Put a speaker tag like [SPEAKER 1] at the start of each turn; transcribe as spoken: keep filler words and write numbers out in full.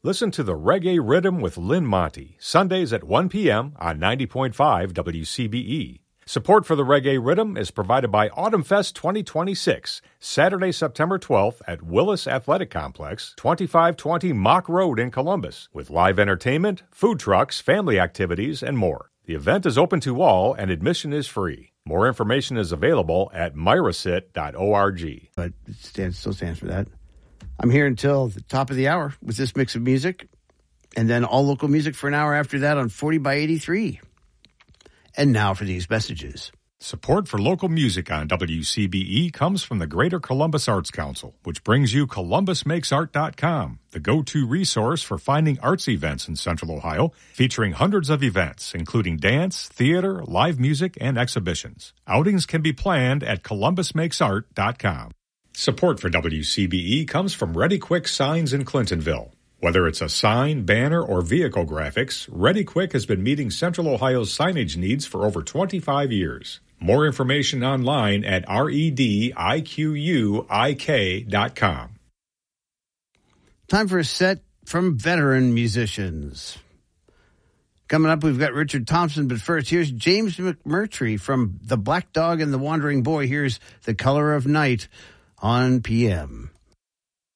[SPEAKER 1] Listen to the Reggae Rhythm with Lynn Monty, Sundays at one p.m. on ninety point five W C B E. Support for the Reggae Rhythm is provided by Autumn Fest twenty twenty-six, Saturday, September twelfth at Willis Athletic Complex, twenty-five twenty Mock Road in Columbus, with live entertainment, food trucks, family activities, and more. The event is open to all and admission is free. More information is available at myrasit dot org.
[SPEAKER 2] But it stands, still stands for that. I'm here until the top of the hour with this mix of music, and then all local music for an hour after that on forty by eighty-three. And now for these messages.
[SPEAKER 1] Support for local music on W C B E comes from the Greater Columbus Arts Council, which brings you columbus makes art dot com, the go-to resource for finding arts events in Central Ohio, featuring hundreds of events, including dance, theater, live music, and exhibitions. Outings can be planned at columbus makes art dot com. Support for W C B E comes from Ready Quick Signs in Clintonville. Whether it's a sign, banner, or vehicle graphics, Ready Quick has been meeting Central Ohio's signage needs for over twenty-five years. More information online at rediquick dot com.
[SPEAKER 2] Time for a set from veteran musicians. Coming up, we've got Richard Thompson, but first, here's James McMurtry from The Black Dog and the Wandering Boy. Here's The Color of Night on P M.